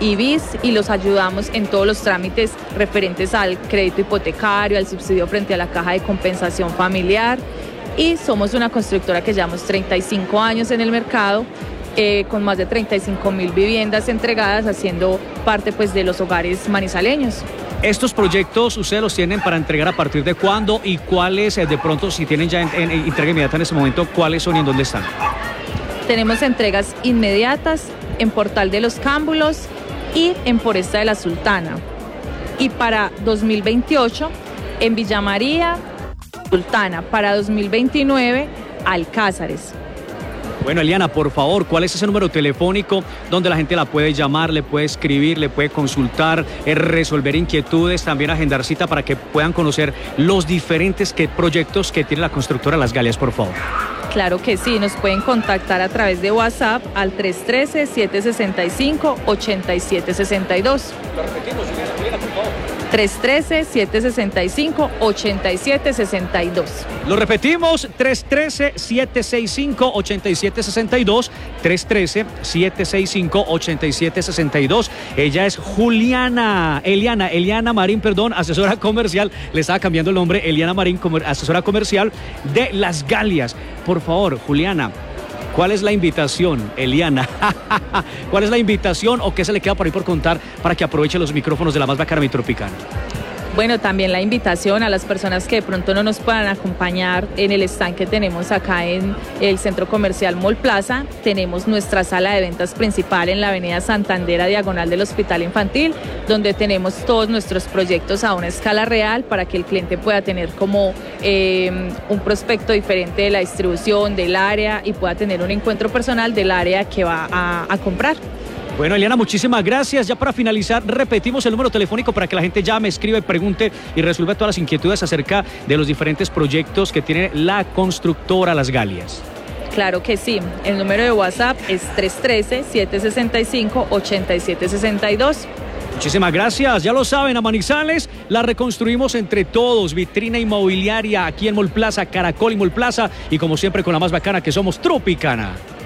IBIS y los ayudamos en todos los trámites referentes al crédito hipotecario, al subsidio frente a la caja de compensación familiar, y somos una constructora que llevamos 35 años en el mercado, con más de 35.000 viviendas entregadas, haciendo parte pues de los hogares manizaleños. ¿Estos proyectos ustedes los tienen para entregar a partir de cuándo y cuáles, de pronto, si tienen ya en entrega inmediata en este momento, cuáles son y en dónde están? Tenemos entregas inmediatas en Portal de los Cámbulos y en Foresta de la Sultana. Y para 2028 en Villa María, Sultana. Para 2029, Alcázares. Bueno, Eliana, por favor, ¿cuál es ese número telefónico donde la gente la puede llamar, le puede escribir, le puede consultar, resolver inquietudes, también agendar cita para que puedan conocer los diferentes proyectos que tiene la constructora Las Galias, por favor? Claro que sí, nos pueden contactar a través de WhatsApp al 313-765-8762. Lo repetimos, Eliana, por favor. 313-765-8762. Lo repetimos, 313-765-8762, 313-765-8762. Ella es Eliana Marín, asesora comercial, le estaba cambiando el nombre, Eliana Marín, asesora comercial de Las Galias. Por favor, Juliana, ¿cuál es la invitación, Eliana? ¿Cuál es la invitación o qué se le queda por ahí por contar para que aproveche los micrófonos de la más bacana Mi Tropicana? Bueno, también la invitación a las personas que de pronto no nos puedan acompañar en el stand que tenemos acá en el Centro Comercial Mall Plaza. Tenemos nuestra sala de ventas principal en la avenida Santander, a diagonal del Hospital Infantil, donde tenemos todos nuestros proyectos a una escala real para que el cliente pueda tener como un prospecto diferente de la distribución, del área, y pueda tener un encuentro personal del área que va a comprar. Bueno, Eliana, muchísimas gracias. Ya para finalizar, repetimos el número telefónico para que la gente llame, escriba, pregunte y resuelva todas las inquietudes acerca de los diferentes proyectos que tiene la constructora Las Galias. Claro que sí. El número de WhatsApp es 313-765-8762. Muchísimas gracias. Ya lo saben, a Manizales la reconstruimos entre todos. Vitrina inmobiliaria aquí en Mall Plaza, Caracol y Mall Plaza. Y como siempre, con la más bacana que somos, Tropicana.